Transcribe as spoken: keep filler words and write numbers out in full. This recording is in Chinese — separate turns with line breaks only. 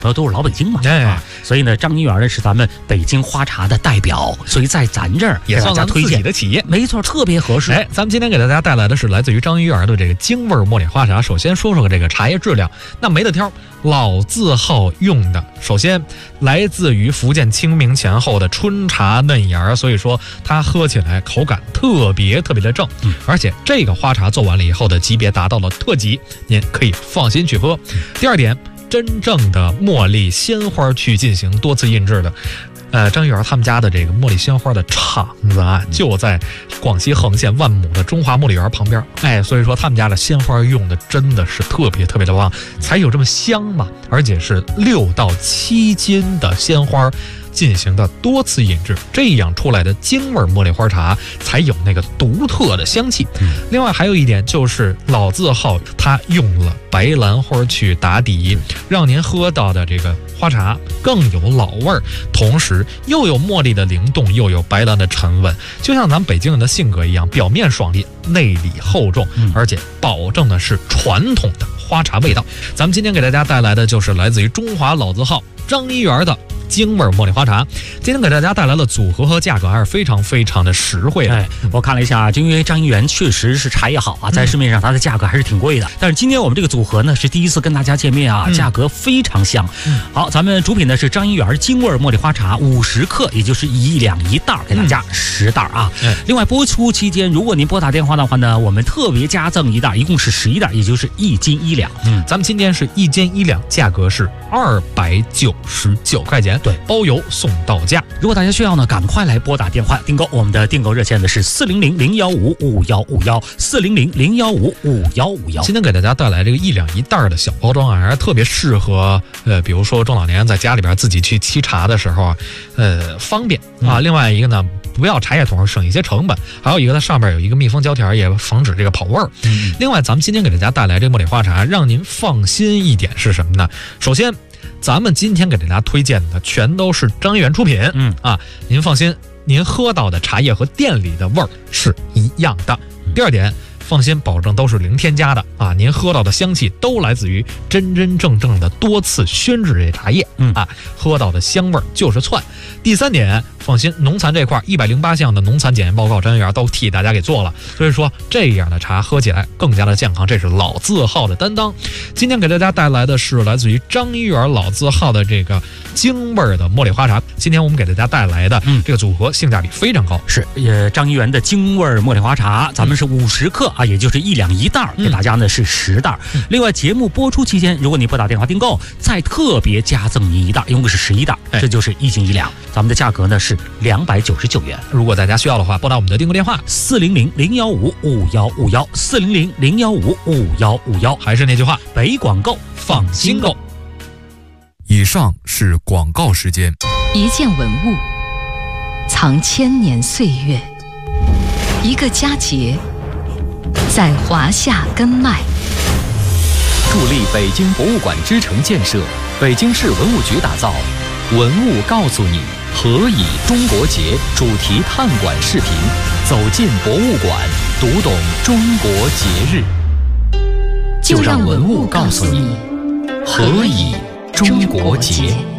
都是老北京嘛，
哎、
啊，所以呢，张一元呢是咱们北京花茶的代表，所以在咱这儿
也算咱
推荐
自己的企业，
没错，特别合适。
哎，咱们今天给大家带来的是来自于张一元的这个京味茉莉花茶。首先说说这个茶叶质量，那没得挑，老字号用的，首先来自于福建清明前后的春茶嫩芽，所以说它喝起来口感特别特别的正，
嗯，
而且这个花茶做完了以后的级别达到了特级，您可以放心去喝。第二点，真正的茉莉鲜花去进行多次印制的，呃，张一元他们家的这个茉莉鲜花的厂子啊，就在广西横县万亩的中华茉莉园旁边，哎，所以说他们家的鲜花用的真的是特别特别的旺，才有这么香嘛，而且是六到七斤的鲜花进行的多次印制，这样出来的京味茉莉花茶才有那个独特的香气。
嗯、
另外还有一点就是老字号它用了白兰花去打底，让您喝到的这个花茶更有老味儿，同时又有茉莉的灵动，又有白兰的沉稳，就像咱们北京人的性格一样，表面爽利，内里厚重，
嗯、
而且保证的是传统的花茶味道。咱们今天给大家带来的就是来自于中华老字号张一元的京味茉莉花茶。今天给大家带来了组合和价格还是非常非常的实惠的。
哎，我看了一下，就因为张一元确实是茶叶好啊，在市面上它的价格还是挺贵的。嗯、但是今天我们这个组合呢是第一次跟大家见面啊，嗯、价格非常香。嗯、好，咱们主品呢是张一元京味茉莉花茶五十克，也就是一两一袋，给大家十袋啊。嗯、另外播出期间，如果您拨打电话的话呢，我们特别加赠一袋，一共是十一袋，也就是一斤一两。
嗯，咱们今天是一斤一两，价格是二百九十九块钱。
对，
包邮送到家。
如果大家需要呢，赶快来拨打电话订购。我们的订购热线呢是四零零零幺五五幺五幺四零零零幺五五幺五幺。
今天给大家带来这个一两一袋的小包装啊，还特别适合呃，比如说中老年在家里边自己去沏茶的时候啊，呃，方便啊。嗯、另外一个呢，不要茶叶桶，省一些成本。还有一个，它上面有一个密封胶条，也防止这个跑味儿。嗯、另外，咱们今天给大家带来这茉莉花茶，让您放心一点是什么呢？首先，咱们今天给大家推荐的全都是张一元出品，嗯啊，您放心，您喝到的茶叶和店里的味儿是一样的。第二点，放心，保证都是零添加的啊，您喝到的香气都来自于真真正正的多次熏制这茶叶，嗯啊，喝到的香味儿就是窜。第三点，放心，农残这块一百零八项的农残检验报告，张一元都替大家给做了，所以说这样的茶喝起来更加的健康，这是老字号的担当。今天给大家带来的是来自于张一元老字号的这个京味的茉莉花茶。今天我们给大家带来的这个组合性价比非常高，
嗯、是呃张一元的京味茉莉花茶，咱们是五十克啊，也就是一两一袋，给大家呢是十袋。嗯、另外节目播出期间，如果你拨打电话订购，再特别加赠您一袋，一共是十一袋，这就是一斤一两。咱们的价格呢是两百九十九元。
如果大家需要的话，拨打我们的订购电话
四零零零幺五五幺五幺四零零零幺五五幺五幺。
还是那句话，
北广购放心购。
以上是广告时间。
一件文物藏千年岁月，一个佳节在华夏根脉。
助力北京博物馆之城建设，北京市文物局打造文物告诉你何以中国节主题探馆视频，走进博物馆，读懂中国节日。
就让文物告诉你何以中国节。